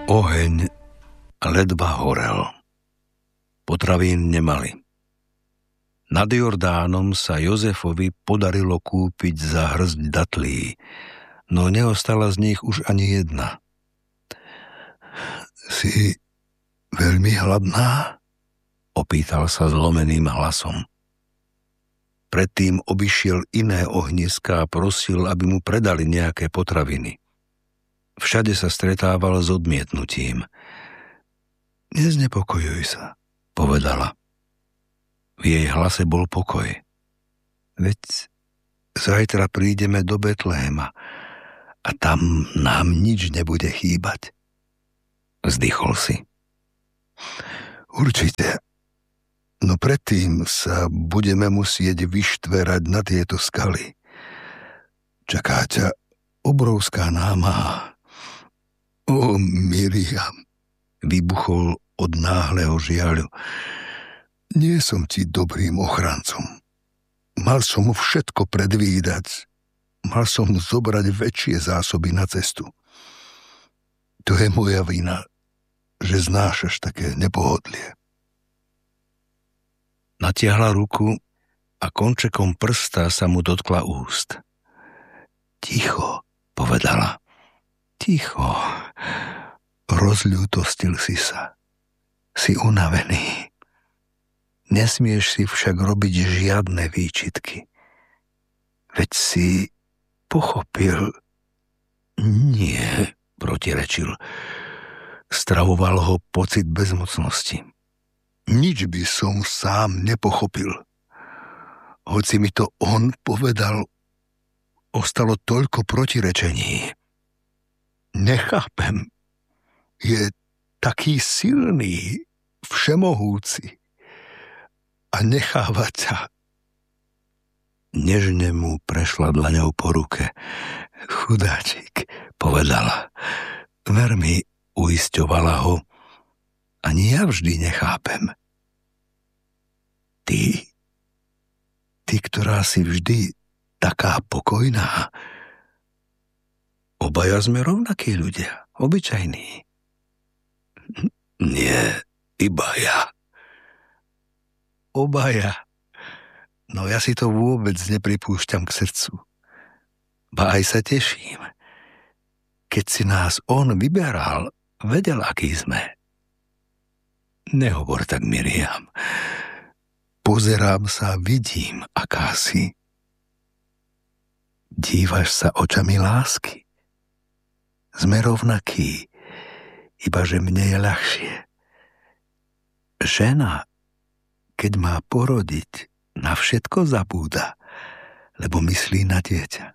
Oheň ledva horel. Potravín nemali. Nad Jordánom sa Jozefovi podarilo kúpiť za hrst datlí, no neostala z nich už ani jedna. Si veľmi hladná? Opýtal sa zlomeným hlasom. Predtým obišiel iné ohniská a prosil, aby mu predali nejaké potraviny. Všade sa stretával s odmietnutím. Neznepokojuj sa, povedala. V jej hlase bol pokoj. Veď zajtra prídeme do Betléma a tam nám nič nebude chýbať. Vzdychol si. Určite. No predtým sa budeme musieť vyštverať na tieto skaly. Čaká ťa obrovská námaha. Ó, Miriam, vybuchol od náhleho žiaľu. Nie som ti dobrým ochrancom. Mal som všetko predvídať. Mal som zobrať väčšie zásoby na cestu. To je moja vina, že znášaš také nepohodlie. Natiahla ruku a končekom prsta sa mu dotkla úst. Ticho, povedala. Ticho. Rozľútostil si sa. Si unavený. Nesmieš si však robiť žiadne výčitky. Veď si pochopil. Nie, protirečil. Stravoval ho pocit bezmocnosti. Nič by som sám nepochopil. Hoci mi to on povedal, ostalo toľko protirečení. Nechápem. Je taký silný, všemohúci a necháva ťa. Nežne mu prešla dlaňou po ruke. Chudáčik, povedala. Ver mi, uisťovala ho. Ani ja vždy nechápem. Ty, ktorá si vždy taká pokojná. Obaja sme rovnakí ľudia, obyčajní. Nie, iba ja. Obaja. No ja si to vôbec nepripúšťam k srdcu. Ba aj sa teším. Keď si nás on vyberal, vedel, aký sme. Nehovor tak, Miriam. Pozerám sa a vidím, aká si. Dívaš sa očami lásky. Sme rovnakí, iba že mne je ľahšie. Žena, keď má porodiť, na všetko zabúda, lebo myslí na dieťa.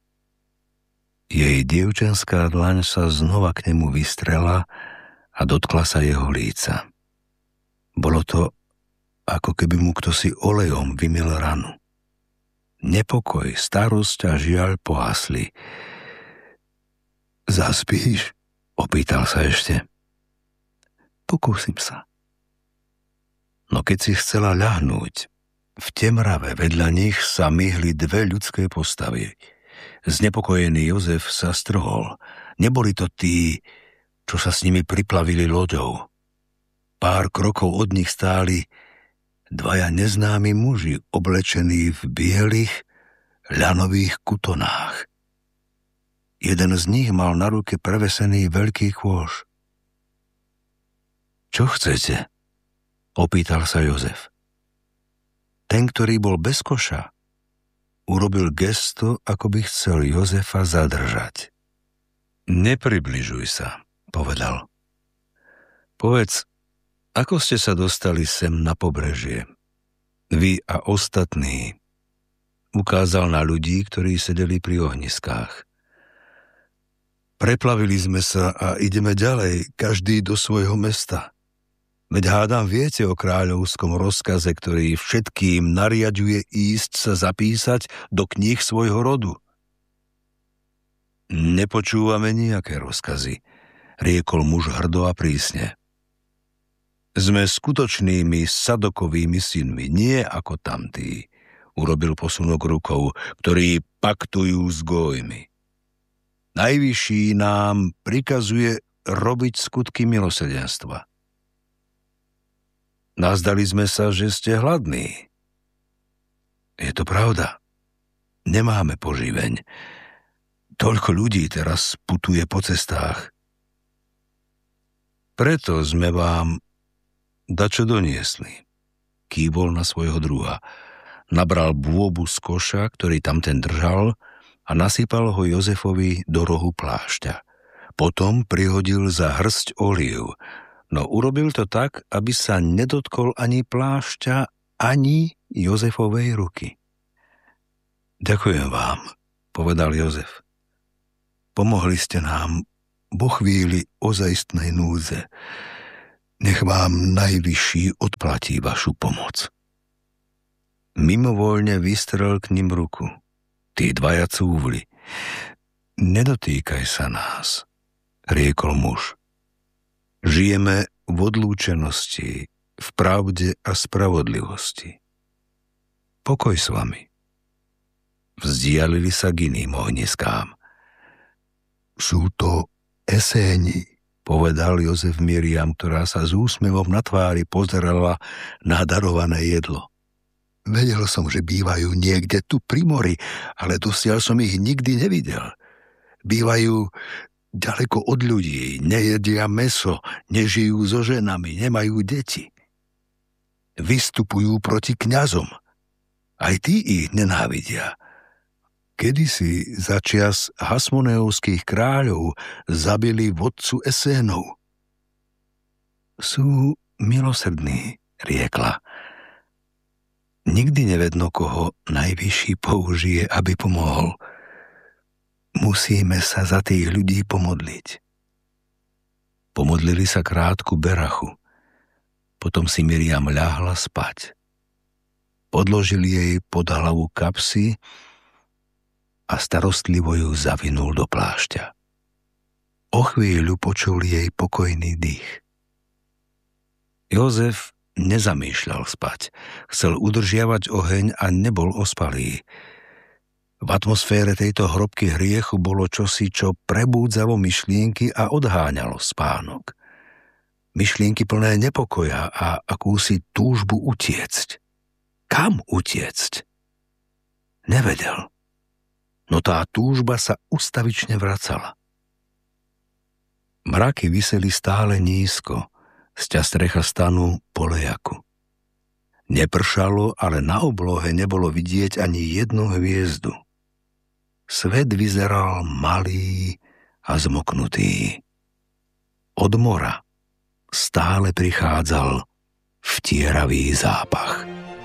Jej dievčenská dlaň sa znova k nemu vystrela a dotkla sa jeho líca. Bolo to, ako keby mu ktosi olejom vymyl ranu. Nepokoj, starosť a žiaľ pohasli. Zaspíš? Opýtal sa ešte. Pokúsim sa. No keď si chcela ľahnúť, v temrave vedľa nich sa myhli dve ľudské postavy. Znepokojený Jozef sa strhol. Neboli to tí, čo sa s nimi priplavili loďou. Pár krokov od nich stáli dvaja neznámi muži, oblečení v bielých ľanových kutonách. Jeden z nich mal na ruke prevesený veľký kôš. Čo chcete? Opýtal sa Jozef. Ten, ktorý bol bez koša, urobil gesto, ako by chcel Jozefa zadržať. Nepribližuj sa, povedal. Povedz, ako ste sa dostali sem na pobrežie? Vy a ostatní. Ukázal na ľudí, ktorí sedeli pri ohniskách. Preplavili sme sa a ideme ďalej, každý do svojho mesta. Veď hádam viete o kráľovskom rozkaze, ktorý všetkým nariaďuje ísť sa zapísať do kníh svojho rodu. Nepočúvame nejaké rozkazy, riekol muž hrdo a prísne. Sme skutočnými Sadokovými synmi, nie ako tamtí, urobil posunok rukou, ktorí paktujú s gójmi. Najvyšší nám prikazuje robiť skutky milosrdenstva. Nazdali sme sa, že ste hladní. Je to pravda. Nemáme poživeň. Toľko ľudí teraz putuje po cestách. Preto sme vám dačo doniesli. Kývol na svojho druha. Nabral bôbu z koša, ktorý tamten držal, a nasypal ho Jozefovi do rohu plášťa. Potom prihodil za hrst olív, no urobil to tak, aby sa nedotkol ani plášťa, ani Jozefovej ruky. Ďakujem vám, povedal Jozef. Pomohli ste nám vo chvíli ozajstnej núdze. Nech vám Najvyšší odplatí vašu pomoc. Mimovoľne vystrel k nim ruku. Tí dvaja cúvli. Nedotýkaj sa nás, riekol muž. Žijeme v odlúčenosti, v pravde a spravodlivosti. Pokoj s vami. Vzdialili sa k iným ohniskám. Sú to Eséni, povedal Jozef Miriam, ktorá sa s úsmevom na tvári pozerala na darované jedlo. Vedel som, že bývajú niekde tu pri mori, ale dosiaľ som ich nikdy nevidel. Bývajú ďaleko od ľudí, nejedia mäso, nežijú so ženami, nemajú deti. Vystupujú proti kňazom. Aj tí ich nenávidia. Kedysi za čias Hasmoneovských kráľov zabili vodcu Esénov. Sú milosrdní, riekla. Nikdy nevedno, koho Najvyšší použije, aby pomohol. Musíme sa za tých ľudí pomodliť. Pomodlili sa krátku berachu. Potom si Miriam ľahla spať. Podložili jej pod hlavu kapsy a starostlivo ju zavinul do plášťa. O chvíľu počul jej pokojný dých. Jozef nezamýšľal spať. Chcel udržiavať oheň a nebol ospalý. V atmosfére tejto hrobky hriechu bolo čosi, čo prebúdzalo myšlienky a odháňalo spánok. Myšlienky plné nepokoja a akúsi túžbu utiecť. Kam utiecť? Nevedel. No tá túžba sa ustavične vracala. Mraky viseli stále nízko, sťa strecha stanu polejaku. Nepršalo, ale na oblohe nebolo vidieť ani jednu hviezdu. Svet vyzeral malý a zmoknutý. Od mora stále prichádzal vtieravý zápach.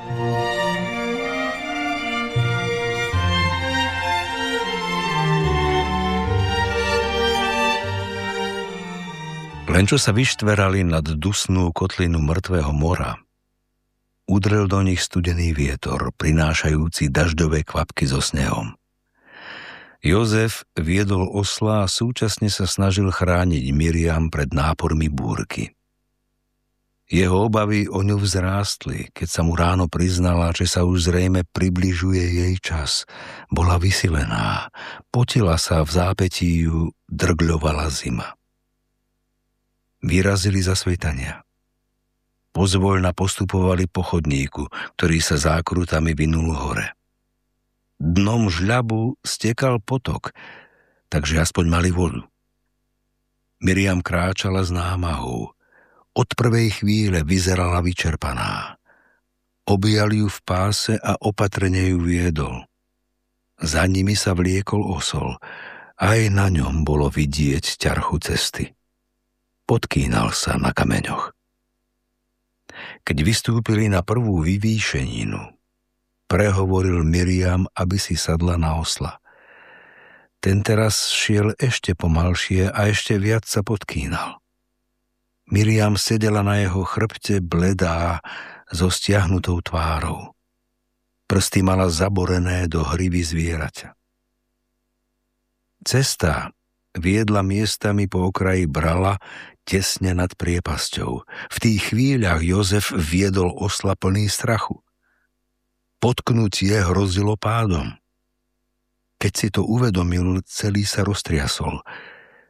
Len čo sa vyštverali nad dusnú kotlinu mŕtvého mora, udrel do nich studený vietor, prinášajúci dažďové kvapky so snehom. Jozef viedol osla a súčasne sa snažil chrániť Miriam pred nápormi búrky. Jeho obavy o ňu vzrástli, keď sa mu ráno priznala, že sa už zrejme približuje jej čas. Bola vysilená, potila sa, v zápätí ju drgľovala zima. Vyrazili za svitania. Pozvoľna postupovali po chodníku, ktorý sa zákrutami vinul hore. Dnom žľabu stekal potok, takže aspoň mali vodu. Miriam kráčala s námahou. Od prvej chvíle vyzerala vyčerpaná. Objal ju v páse a opatrne ju viedol. Za nimi sa vliekol osol. Aj na ňom bolo vidieť ťarchu cesty. Podkýnal sa na kameňoch. Keď vystúpili na prvú vyvýšeninu, prehovoril Miriam, aby si sadla na osla. Ten teraz šiel ešte pomalšie a ešte viac sa podkýnal. Miriam sedela na jeho chrbte bledá, so stiahnutou tvárou. Prsty mala zaborené do hrivy zvieraťa. Cesta viedla miestami po okraji brala tesne nad priepasťou. V tých chvíľach Jozef viedol osla plný strachu. Potknutie hrozilo pádom. Keď si to uvedomil, celý sa roztriasol.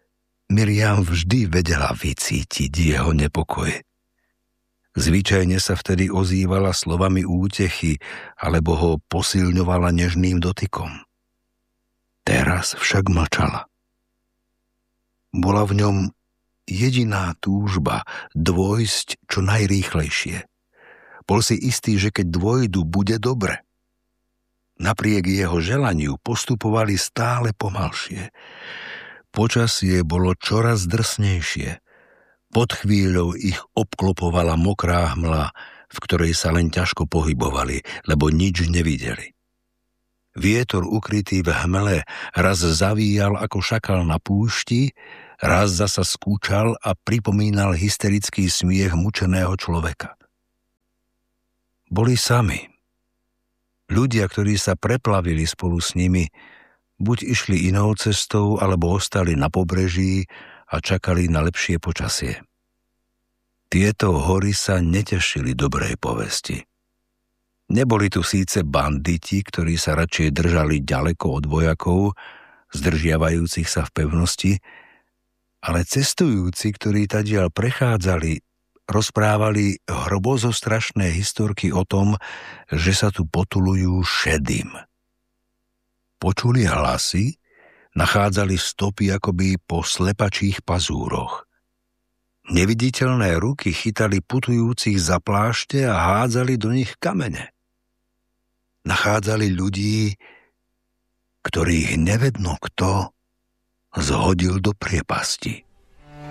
Miriam vždy vedela vycítiť jeho nepokoj. Zvyčajne sa vtedy ozývala slovami útechy alebo ho posilňovala nežným dotykom. Teraz však mlčala. Bola v ňom jediná túžba dôjsť čo najrýchlejšie. Bol si istý, že keď dôjdu, bude dobre. Napriek jeho želaniu postupovali stále pomalšie. Počasie bolo čoraz drsnejšie. Pod chvíľou ich obklopovala mokrá hmla, v ktorej sa len ťažko pohybovali, lebo nič nevideli. Vietor ukrytý v hmle raz zavíjal ako šakal na púšti, raz zasa skúčal a pripomínal hysterický smiech mučeného človeka. Boli sami. Ľudia, ktorí sa preplavili spolu s nimi, buď išli inou cestou, alebo ostali na pobreží a čakali na lepšie počasie. Tieto hory sa netešili dobrej povesti. Neboli tu síce banditi, ktorí sa radšej držali ďaleko od vojakov, zdržiavajúcich sa v pevnosti, ale cestujúci, ktorí tadiaľ prechádzali, rozprávali hrobozostrašné historky o tom, že sa tu potulujú šedým. Počuli hlasy, nachádzali stopy akoby po slepačích pazúroch. Neviditeľné ruky chytali putujúcich za plášte a hádzali do nich kamene. Nachádzali ľudí, ktorých nevedno kto zhodil do priepasti.